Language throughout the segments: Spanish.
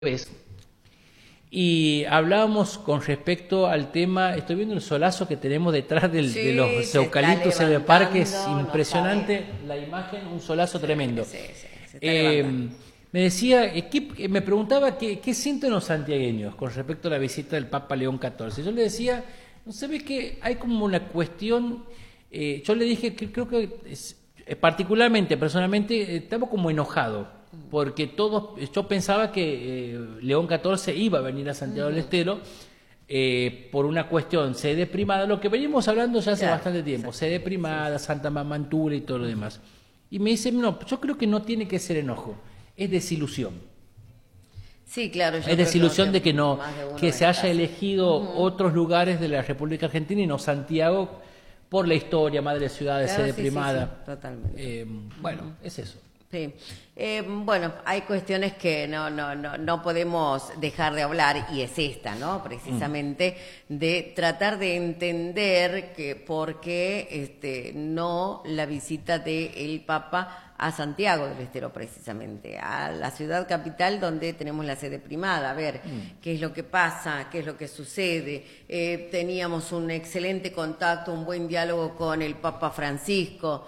vez y hablábamos con respecto al tema, estoy viendo el solazo que tenemos detrás de los eucaliptos en el parque, es impresionante la imagen, un solazo tremendo. Se está Me decía, me preguntaba qué sienten los santiagueños con respecto a la visita del Papa León XIV. Yo le decía, no se ve que hay como una cuestión, yo le dije que creo que particularmente, personalmente, estamos como enojados. Porque yo pensaba que León XIV iba a venir a Santiago del Estero por una cuestión sede primada, lo que venimos hablando ya hace bastante tiempo, sede primada, Santa Mamantura y todo lo demás. Y me dice, no, yo creo que no tiene que ser enojo, es desilusión. Sí, claro. Es desilusión de que se haya elegido otros lugares de la República Argentina y no Santiago por la historia, madre ciudad de sede primada. Sí, totalmente. Bueno, es eso. Sí. Bueno, hay cuestiones que no podemos dejar de hablar, y es esta, ¿no? Precisamente de tratar de entender que por qué no la visita del Papa a Santiago del Estero, precisamente, a la ciudad capital donde tenemos la sede primada, a ver qué es lo que pasa, qué es lo que sucede. Teníamos un excelente contacto, un buen diálogo con el Papa Francisco,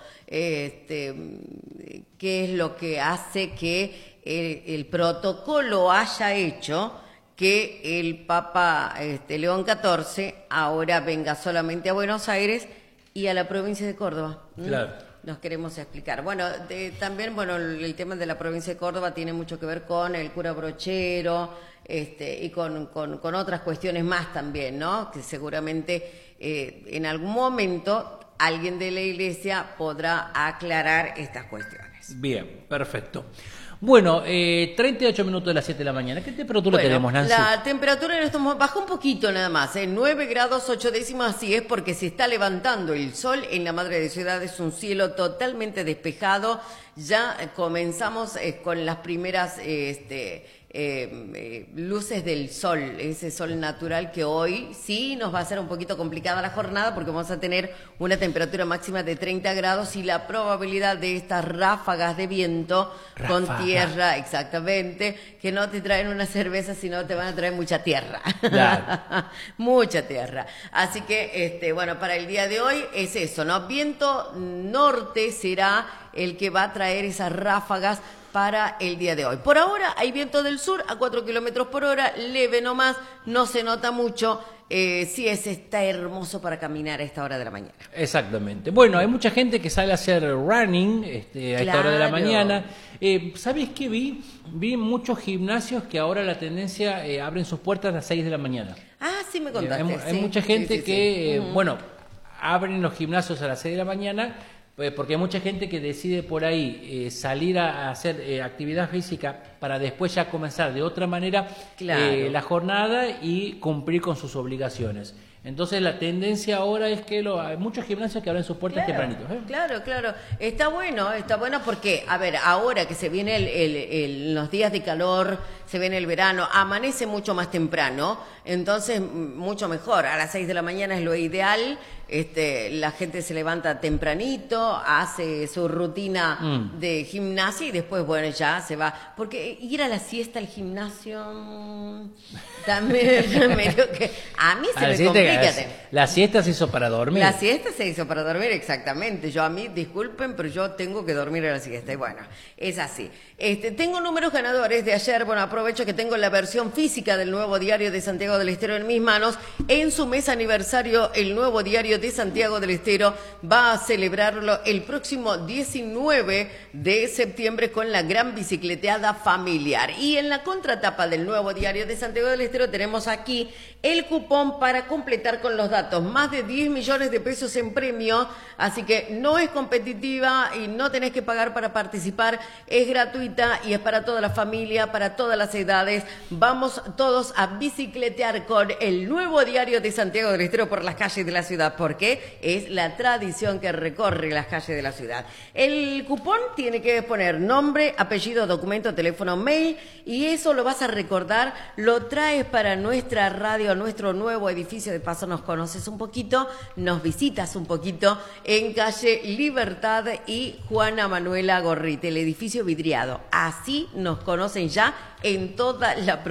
qué es lo que hace que el protocolo haya hecho que el Papa León XIV ahora venga solamente a Buenos Aires y a la provincia de Córdoba. Claro. Nos queremos explicar. Bueno, también, el tema de la provincia de Córdoba tiene mucho que ver con el cura Brochero, y con otras cuestiones más también, ¿no? Que seguramente en algún momento alguien de la iglesia podrá aclarar estas cuestiones. Bien, perfecto. Bueno, 38 minutos de las 7 de la mañana. ¿Qué temperatura tenemos, Nancy? La temperatura en estos momentos bajó un poquito nada más, 9 grados 8 décimas, así es porque se está levantando el sol en la madre de ciudad, es un cielo totalmente despejado. Ya comenzamos con las primeras luces del sol, ese sol natural que hoy sí nos va a hacer un poquito complicada la jornada porque vamos a tener una temperatura máxima de 30 grados y la probabilidad de estas ráfagas de viento con tierra, exactamente, que no te traen una cerveza, sino te van a traer mucha tierra. Claro. Mucha tierra. Así que, bueno, para el día de hoy es eso, ¿no? Viento norte será el que va a traer esas ráfagas para el día de hoy. Por ahora hay viento del sur a 4 kilómetros por hora, leve nomás, no se nota mucho. Sí, está hermoso para caminar a esta hora de la mañana. Exactamente. Bueno, hay mucha gente que sale a hacer running a esta hora de la mañana. ¿Sabes qué vi? Vi muchos gimnasios que ahora la tendencia abren sus puertas a las 6 de la mañana. Ah, sí, me contaste. Hay mucha gente que, abren los gimnasios a las 6 de la mañana. Porque hay mucha gente que decide por ahí salir a hacer actividad física para después ya comenzar de otra manera la jornada y cumplir con sus obligaciones. Entonces la tendencia ahora es que hay muchos gimnasios que abren sus puertas tempranitos. Claro. Está bueno porque, a ver, ahora que se viene los días de calor, se viene el verano, amanece mucho más temprano, entonces mucho mejor. A las 6 de la mañana es lo ideal. La gente se levanta tempranito, hace su rutina de gimnasia y después, bueno, ya se va. Porque ir a la siesta al gimnasio también medio que a mí se me complica. La siesta se hizo para dormir. La siesta se hizo para dormir, exactamente. A mí, disculpen, pero yo tengo que dormir a la siesta. Y bueno, es así. Tengo números ganadores de ayer. Bueno, aprovecho que tengo la versión física del Nuevo Diario de Santiago del Estero en mis manos. En su mes aniversario, el Nuevo Diario de Santiago del Estero va a celebrarlo el próximo 19 de septiembre con la gran bicicleteada familiar. Y en la contratapa del Nuevo Diario de Santiago del Estero tenemos aquí el cupón para completar con los datos. Más de 10 millones de pesos en premio, así que no es competitiva y no tenés que pagar para participar. Es gratuita y es para toda la familia, para todas las edades. Vamos todos a bicicletear con el Nuevo Diario de Santiago del Estero por las calles de la ciudad. porque es la tradición que recorre las calles de la ciudad. El cupón tiene que poner nombre, apellido, documento, teléfono, mail, y eso lo vas a recordar, lo traes para nuestra radio, a nuestro nuevo edificio. De paso nos conoces un poquito, nos visitas un poquito en calle Libertad y Juana Manuela Gorriti, el edificio vidriado. Así nos conocen ya en toda la provincia.